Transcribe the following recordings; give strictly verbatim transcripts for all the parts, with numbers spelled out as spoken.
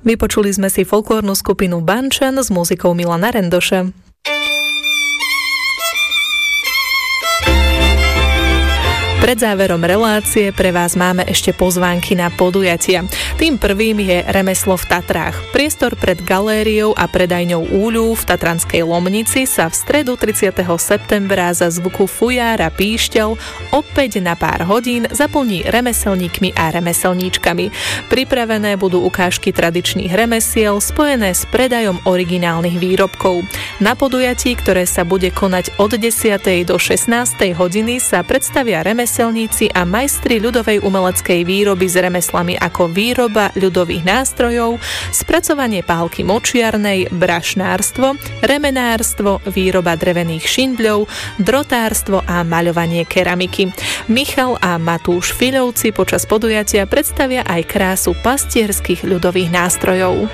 Vypočuli sme si folklórnu skupinu Bančan s muzikou Milana Rendoša. Pred záverom relácie pre vás máme ešte pozvánky na podujatia. Tým prvým je Remeslo v Tatrách. Priestor pred galériou a predajňou Úľu v Tatranskej Lomnici sa v stredu tridsiateho septembra za zvuku fujára píšťal opäť na pár hodín zaplní remeselníkmi a remeselníčkami. Pripravené budú ukážky tradičných remesiel spojené s predajom originálnych výrobkov. Na podujatí, ktoré sa bude konať od desiatej do šestnástej hodiny, sa predstavia remeselníci a majstri ľudovej umeleckej výroby s remeslami ako výroba ľudových nástrojov, spracovanie pálky močiarnej, brašnárstvo, remenárstvo, výroba drevených šindľov, drotárstvo a maľovanie keramiky. Michal a Matúš Fiľovci počas podujatia predstavia aj krásu pastierských ľudových nástrojov.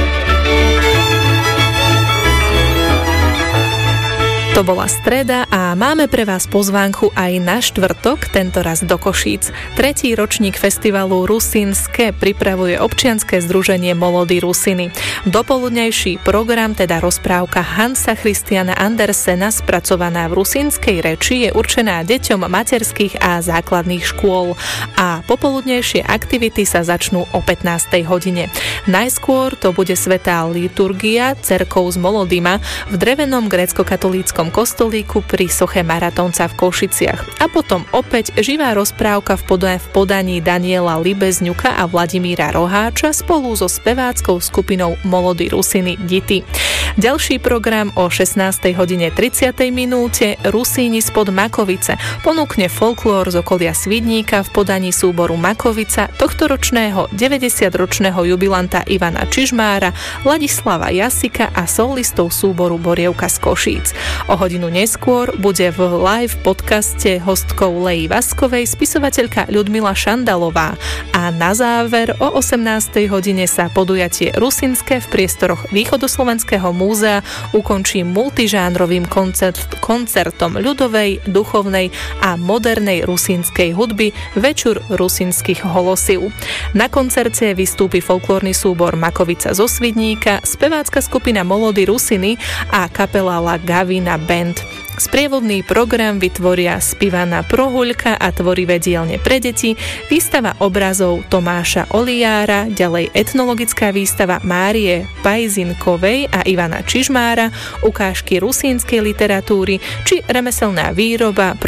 To bola streda a máme pre vás pozvánku aj na štvrtok, tentoraz do Košíc. Tretí ročník festivalu Rusínske pripravuje občianske združenie Molody Rusiny. Dopoludnejší program, teda rozprávka Hansa Christiana Andersena spracovaná v rusínskej reči, je určená deťom materských a základných škôl. A popoludnejšie aktivity sa začnú o pätnástej hodine. Najskôr to bude svätá liturgia cerkov z Molodima v drevenom grécko-katolíckom kostolíku pri soche Maratónca v Košiciach. A potom opäť živá rozprávka v, poda- v podaní Daniela Libezňuka a Vladimíra Roháča spolu so speváckou skupinou Molody Rusiny Dity. Ďalší program o šestnástej hodine tridsiatej minúte Rusíni spod Makovice ponúkne folklór z okolia Svidníka v podaní súboru Makovica tohtoročného deväťdesiatročného jubilanta Ivana Čižmára, Ladislava Jasika a solistov súboru Borievka z Košíc. O hodinu neskôr bude v live podcaste hostkou Leji Vaskovej spisovateľka Ľudmila Šandalová a na záver o osemnástej hodine sa podujatie Rusínske v priestoroch Východoslovenského múzea ukončí multižánrovým koncert, koncertom ľudovej, duchovnej a modernej rusínskej hudby Večur rusínskych holosív. Na koncerte vystúpi folklórny súbor Makovica zo Svidníka, spevácka skupina Molody Rusiny a kapela La Gavina Band. Sprievodný program vytvoria Spivana Prohuľka a tvorivé dielne pre deti, výstava obrazov Tomáša Oliára, ďalej etnologická výstava Márie Pajzinkovej a Ivana Čižmára, ukážky rusínskej literatúry či remeselná výroba